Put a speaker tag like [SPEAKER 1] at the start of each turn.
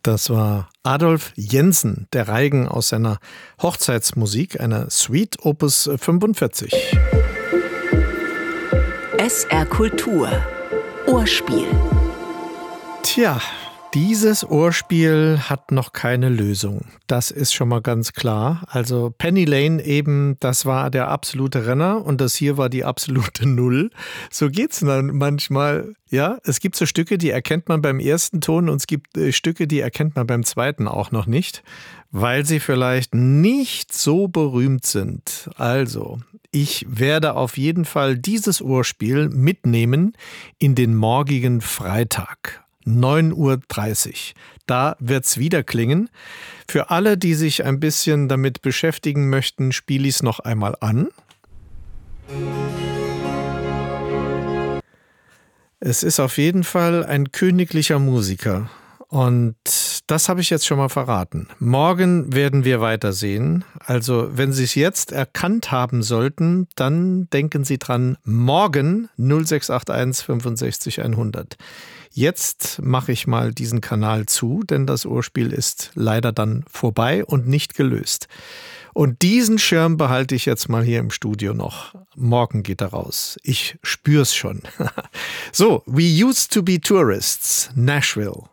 [SPEAKER 1] Das war Adolf Jensen, der Reigen aus seiner Hochzeitsmusik, einer Suite Opus 45.
[SPEAKER 2] SR Kultur Ohrspiel.
[SPEAKER 1] Tja, dieses Ohrspiel hat noch keine Lösung. Das ist schon mal ganz klar. Also Penny Lane eben, das war der absolute Renner und das hier war die absolute Null. So geht's dann manchmal. Ja, es gibt so Stücke, die erkennt man beim ersten Ton und es gibt Stücke, die erkennt man beim zweiten auch noch nicht, weil sie vielleicht nicht so berühmt sind. Also, ich werde auf jeden Fall dieses Ohrspiel mitnehmen in den morgigen Freitag. 9:30 Uhr. Da wird's wieder klingen. Für alle, die sich ein bisschen damit beschäftigen möchten, spiele ich es noch einmal an. Es ist auf jeden Fall ein königlicher Musiker. Und das habe ich jetzt schon mal verraten. Morgen werden wir weitersehen. Also wenn Sie es jetzt erkannt haben sollten, dann denken Sie dran, morgen 0681 65 100. Jetzt mache ich mal diesen Kanal zu, denn das Ohrspiel ist leider dann vorbei und nicht gelöst. Und diesen Schirm behalte ich jetzt mal hier im Studio noch. Morgen geht er raus. Ich spür's schon. So, We Used to Be Tourists, Nashville.